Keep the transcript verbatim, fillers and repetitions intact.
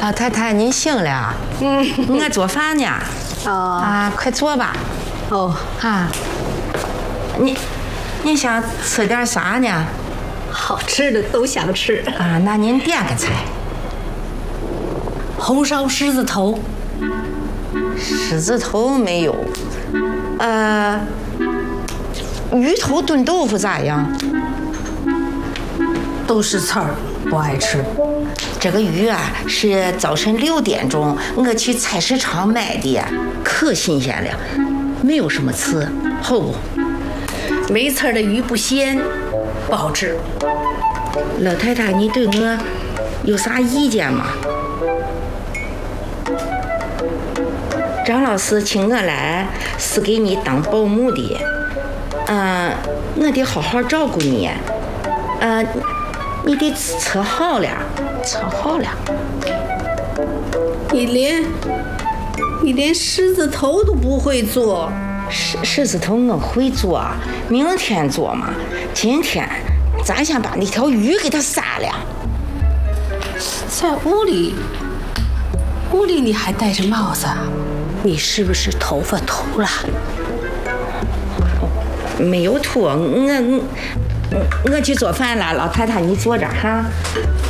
老太太，您醒了？嗯，我做饭呢。 哦啊，快坐吧。 哦啊，你你想吃点啥呢？ 好吃的都想吃啊，那您点个菜。 红烧狮子头。 狮子头没有。呃，鱼头炖豆腐咋样？ 都是刺儿，不爱吃。 这个鱼啊，是早晨六点钟我去菜市场买的，可新鲜了，没有什么刺，好不？ 没刺儿的鱼不鲜，不好吃。 老太太，你对我有啥意见吗？张老师请我来是给你当保姆的，嗯、呃，我得好好照顾你，呃，你得吃好了，吃好了。 你连你连狮子头都不会做。 狮狮子头我会做，明天做嘛。今天咱先把那条鱼给它杀了。 在屋里，屋里你还戴着帽子，你是不是头发秃了？ 没有秃，我我我去做饭了。老太太，你坐这儿哈。